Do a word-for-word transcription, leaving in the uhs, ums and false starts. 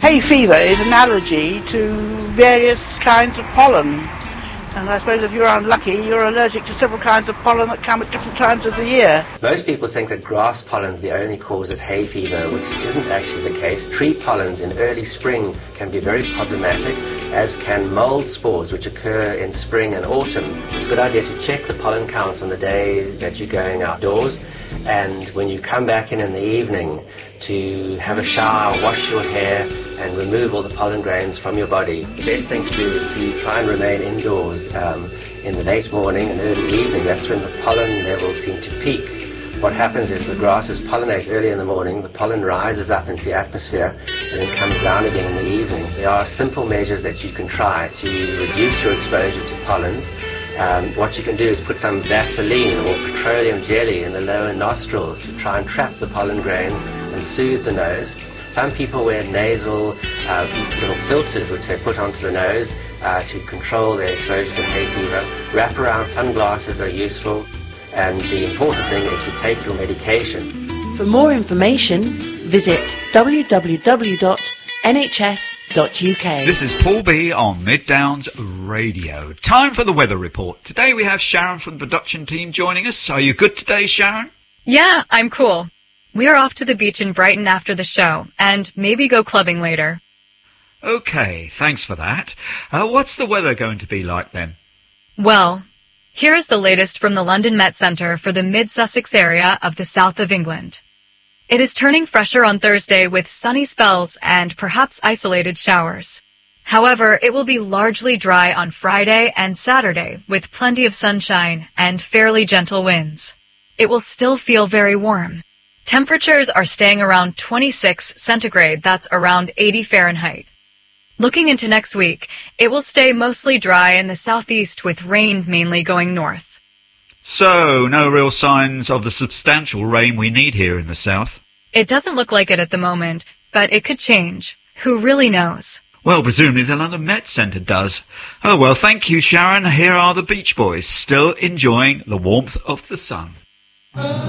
hay fever is an allergy to various kinds of pollen. And I suppose if you're unlucky, you're allergic to several kinds of pollen that come at different times of the year. Most people think that grass pollen is the only cause of hay fever, which isn't actually the case. Tree pollens in early spring can be very problematic, as can mold spores, which occur in spring and autumn. It's a good idea to check the pollen counts on the day that you're going outdoors, and when you come back in in the evening, to have a shower, wash your hair, and remove all the pollen grains from your body. The best thing to do is to try and remain indoors um, in the late morning and early evening. That's when the pollen levels seem to peak. What happens is the grasses pollinate early in the morning, the pollen rises up into the atmosphere, and then comes down again in the evening. There are simple measures that you can try to reduce your exposure to pollens. Um, what you can do is put some Vaseline or petroleum jelly in the lower nostrils to try and trap the pollen grains and soothe the nose. Some people wear nasal uh, little filters which they put onto the nose uh, to control their exposure to hay fever. Wraparound sunglasses are useful, and the important thing is to take your medication. For more information, visit w w w dot n h s dot u k. This is Paul B on Mid Downs Radio. Time for the weather report. Today we have Sharon from the production team joining us. Are you good today, Sharon? Yeah, I'm cool. We are off to the beach in Brighton after the show, and maybe go clubbing later. Okay, thanks for that. Uh, what's the weather going to be like then? Well, here is the latest from the London Met Centre for the Mid-Sussex area of the south of England. It is turning fresher on Thursday with sunny spells and perhaps isolated showers. However, it will be largely dry on Friday and Saturday with plenty of sunshine and fairly gentle winds. It will still feel very warm. Temperatures are staying around twenty-six centigrade, that's around eighty Fahrenheit. Looking into next week, it will stay mostly dry in the southeast with rain mainly going north. So, no real signs of the substantial rain we need here in the south? It doesn't look like it at the moment, but it could change. Who really knows? Well, presumably the London Met Centre does. Oh well, thank you, Sharon. Here are the Beach Boys, still enjoying the warmth of the sun.